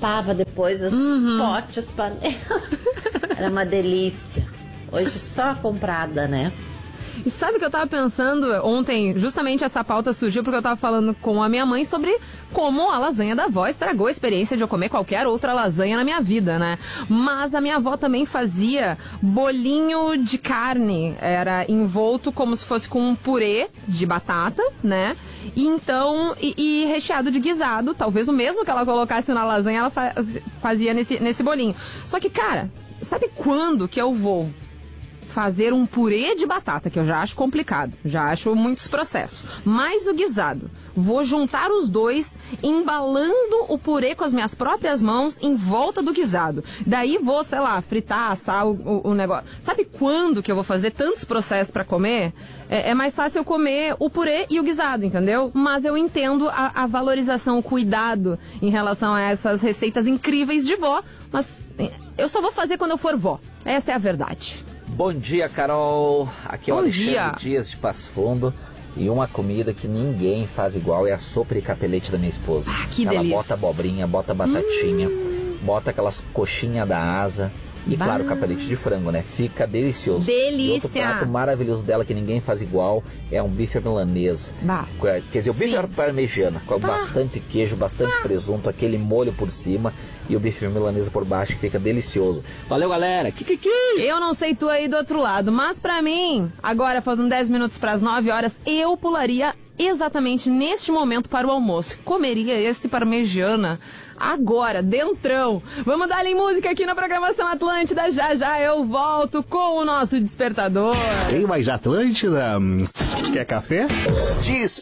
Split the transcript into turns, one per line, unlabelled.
limpava depois os potes, panelas. Era uma delícia. Hoje só comprada, né?
E sabe o que eu tava pensando ontem? Justamente essa pauta surgiu porque eu tava falando com a minha mãe sobre como a lasanha da avó estragou a experiência de eu comer qualquer outra lasanha na minha vida, né? Mas a minha avó também fazia bolinho de carne. Era envolto como se fosse com um purê de batata, né? E então, e recheado de guisado. Talvez o mesmo que ela colocasse na lasanha, ela fazia nesse bolinho. Só que, cara, sabe quando que eu vou fazer um purê de batata, que eu já acho complicado, já acho muitos processos, mais o guisado? Vou juntar os dois, embalando o purê com as minhas próprias mãos em volta do guisado. Daí vou, sei lá, fritar, assar o negócio. Sabe quando que eu vou fazer tantos processos pra comer? É mais fácil eu comer o purê e o guisado, entendeu? Mas eu entendo a valorização, o cuidado em relação a essas receitas incríveis de vó, mas eu só vou fazer quando eu for vó. Essa é a verdade.
Bom dia, Carol. Aqui é o Alexandre Dias de Passo Fundo. E uma comida que ninguém faz igual é a sopa de capelete da minha esposa.
Que
Ela
delícia.
bota abobrinha, bota batatinha, bota aquelas coxinhas da asa. E claro, capelete de frango, né? Fica delicioso.
Delícia.
E outro prato maravilhoso dela que ninguém faz igual é um bife à milanesa. Quer dizer, o bife à parmegiana, com bastante queijo, bastante presunto, aquele molho por cima e o bife à milanesa por baixo, que fica delicioso. Valeu, galera!
Eu não sei tu aí do outro lado, mas pra mim, agora faltam 10 minutos pras 9 horas, eu pularia exatamente neste momento para o almoço. Comeria esse parmegiana agora, dentrão. Vamos dar em música aqui na programação Atlântida. Já já eu volto com o nosso despertador.
Tem mais Atlântida? Quer café?
Despertador.